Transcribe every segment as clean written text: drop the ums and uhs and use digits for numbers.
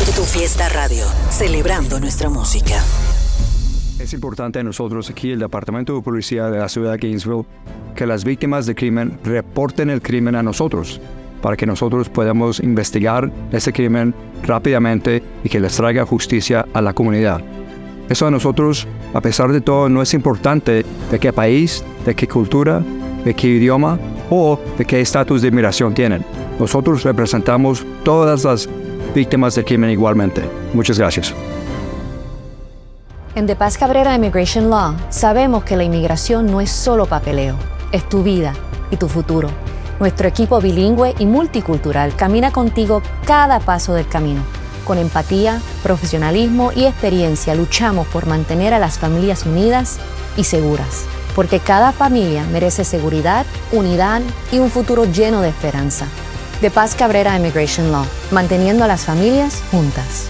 Tu Fiesta Radio, celebrando nuestra música. Es importante a nosotros aquí, el Departamento de Policía de la Ciudad de Gainesville, que las víctimas de crimen reporten el crimen a nosotros, para que nosotros podamos investigar ese crimen rápidamente y que les traiga justicia a la comunidad. Eso a nosotros, a pesar de todo, no es importante de qué país, de qué cultura, de qué idioma o de qué estatus de inmigración tienen. Nosotros representamos todas las víctimas del crimen igualmente. Muchas gracias. En De Paz Cabrera Immigration Law sabemos que la inmigración no es solo papeleo, es tu vida y tu futuro. Nuestro equipo bilingüe y multicultural camina contigo cada paso del camino. Con empatía, profesionalismo y experiencia luchamos por mantener a las familias unidas y seguras, porque cada familia merece seguridad, unidad y un futuro lleno de esperanza. De Paz Cabrera Immigration Law, manteniendo a las familias juntas.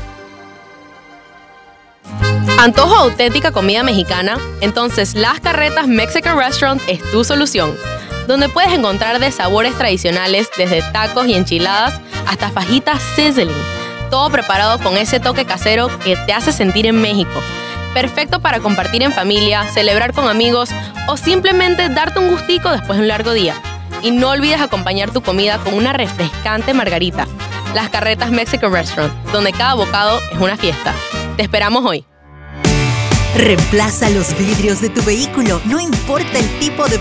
¿Antojo auténtica comida mexicana? Entonces Las Carretas Mexican Restaurant es tu solución, donde puedes encontrar de sabores tradicionales desde tacos y enchiladas hasta fajitas sizzling, todo preparado con ese toque casero que te hace sentir en México. Perfecto para compartir en familia, celebrar con amigos o simplemente darte un gustico después de un largo día. Y no olvides acompañar tu comida con una refrescante margarita. Las Carretas Mexican Restaurant, donde cada bocado es una fiesta. Te esperamos hoy. Reemplaza los vidrios de tu vehículo, no importa el tipo de